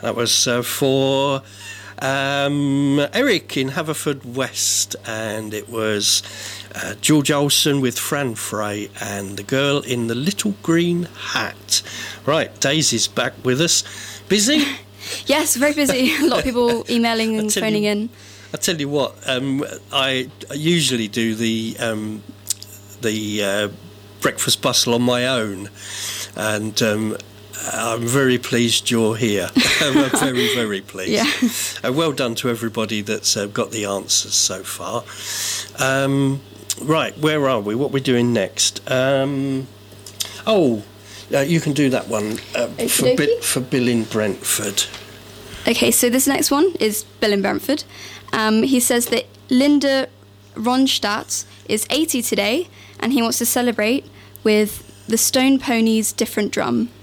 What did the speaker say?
That was for Eric in Haverfordwest, and it was George Olsen with Fran Frey and The Girl in the Little Green Hat. Right, Daisy's back with us. Busy? Yes, very busy. A lot of people emailing and phoning in. I tell you what, I usually do the breakfast bustle on my own, and I'm very pleased you're here. I'm very, very pleased. Yeah. Well done to everybody that's got the answers so far. Right, where are we? What are we doing next? You can do that one for Bill in Brentford. Okay, so this next one is Bill in Brentford. He says that Linda Ronstadt is 80 today, and he wants to celebrate with the Stone Ponies' Different Drum.